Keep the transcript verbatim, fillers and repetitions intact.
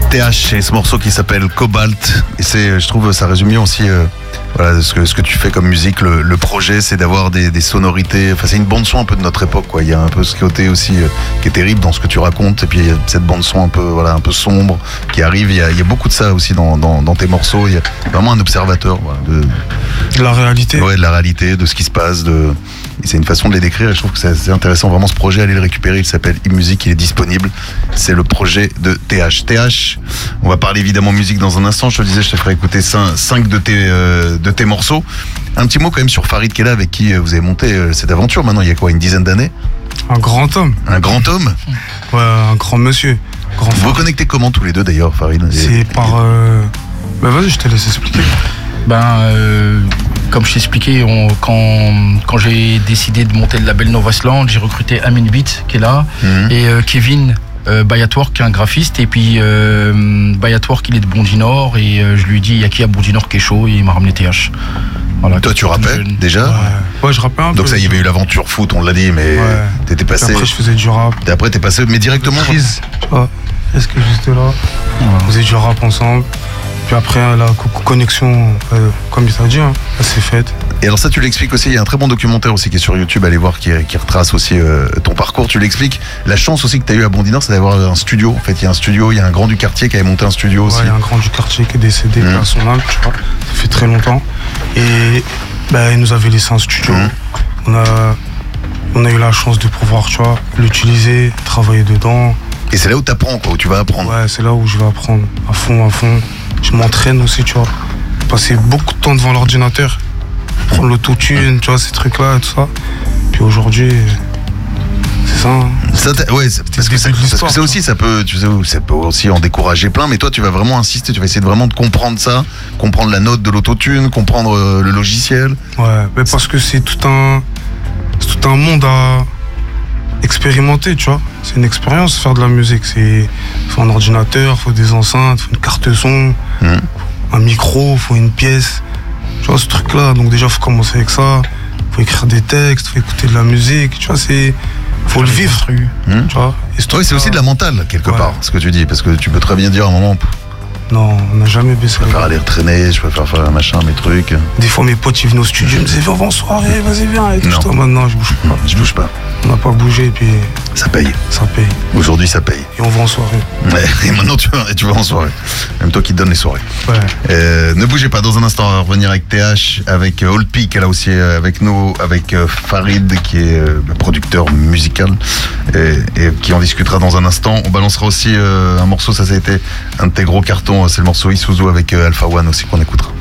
T H et ce morceau qui s'appelle Cobalt. Et c'est, je trouve, ça résume bien aussi euh, voilà, ce, que, ce que tu fais comme musique. Le, le projet, c'est d'avoir des, des sonorités. Enfin, c'est une bande-son un peu de notre époque, quoi. Il y a un peu ce côté aussi euh, qui est terrible dans ce que tu racontes. Et puis, il y a cette bande-son un peu, voilà, un peu sombre qui arrive. Il y a, il y a beaucoup de ça aussi dans, dans, dans tes morceaux. Il y a vraiment un observateur voilà, de, de la réalité. Ouais, de la réalité, de ce qui se passe. De... Et c'est une façon de les décrire et je trouve que c'est assez intéressant. Vraiment, ce projet, allez le récupérer. Il s'appelle e-music, il est disponible. C'est le projet de T H. T H, on va parler évidemment musique dans un instant. Je te disais, je te ferai écouter cinq de tes, euh, de tes morceaux. Un petit mot quand même sur Farid qui est là, avec qui vous avez monté euh, cette aventure maintenant, il y a quoi, une dizaine d'années? Un grand homme. Un grand homme? Ouais, un grand monsieur. Grand vous vous connectez comment tous les deux d'ailleurs, Farid? C'est et... par... Euh... Bah vas-y, je te laisse expliquer. Ben, euh, comme je t'ai expliqué, on, quand, quand j'ai décidé de monter le label Novasland, j'ai recruté Amin Beat qui est là, mmh. et euh, Kevin euh, Bayatwork qui est un graphiste, et puis euh, Bayatwork il est de Bondy-Nord, et euh, je lui ai dit il y a qui à Bondy-Nord qui est chaud, et il m'a ramené T H. Voilà. Toi tu rappais déjà? Ouais, ouais je rappais un peu. Donc ça, il y avait eu l'aventure foot, on l'a dit, mais ouais. T'étais passé. Et après je faisais du rap. Et après t'es passé, mais directement. Prise, tu vois. Est-ce que juste là, ouais. On faisait du rap ensemble. Puis après, la connexion, euh, comme il t'a dit, hein, elle s'est faite. Et alors ça, tu l'expliques aussi, il y a un très bon documentaire aussi qui est sur YouTube, allez voir, qui, qui retrace aussi euh, ton parcours. Tu l'expliques, la chance aussi que tu as eu à Bondy-Nord, c'est d'avoir un studio. En fait, il y a un studio, il y a un grand du quartier qui avait monté un studio ouais, aussi. Il y a un grand du quartier qui est décédé, mmh. à son âme, tu vois. Ça fait très longtemps. Et bah, il nous avait laissé un studio. Mmh. On, a, on a eu la chance de pouvoir, tu vois, l'utiliser, travailler dedans. Et c'est là où tu apprends, quoi, où tu vas apprendre. Ouais, c'est là où je vais apprendre, à fond, à fond. Je m'entraîne aussi, tu vois. Passer beaucoup de temps devant l'ordinateur, prendre l'autotune, tu vois, ces trucs-là et tout ça. Puis aujourd'hui, c'est ça. Hein. ça ouais, c'est, parce, que c'est, parce que c'est aussi, ça peut, tu sais, ça peut aussi en décourager plein. Mais toi, tu vas vraiment insister, tu vas essayer de vraiment de comprendre ça, comprendre la note de l'autotune, comprendre euh, le logiciel. Ouais, mais parce que c'est tout un, c'est tout un monde à expérimenter, tu vois. C'est une expérience faire de la musique. C'est faut un ordinateur, faut des enceintes, faut une carte son, mmh. un micro, faut une pièce. Tu vois ce truc-là. Donc déjà faut commencer avec ça. Faut écrire des textes, faut écouter de la musique. Tu vois, c'est faut le vivre. Mmh. Tu vois. Et oui, c'est aussi de la mentale quelque ouais. part, ce que tu dis, parce que tu peux très bien dire à un moment. Non, on n'a jamais baissé. Je préfère aller traîner, je préfère faire un machin, mes trucs. Des fois, mes potes, ils venaient au studio, ils me disaient, viens, on va en soirée, vas-y, viens. Et tout ça, maintenant, je bouge pas. Je bouge pas. On n'a pas bougé, et puis. Ça paye. Ça paye. Aujourd'hui, ça paye. Et on va en soirée. Ouais, et maintenant, tu vas, tu vas en soirée. Même toi qui te donnes les soirées. Ouais. Euh, ne bougez pas, dans un instant, on va revenir avec T H, avec euh, Old Peak, elle a aussi euh, avec nous, avec euh, Farid, qui est euh, producteur musical, et, et qui en discutera dans un instant. On balancera aussi euh, un morceau, ça, ça a été un de tes gros cartons, c'est le morceau Isuzu avec euh, Alpha One aussi qu'on écoutera.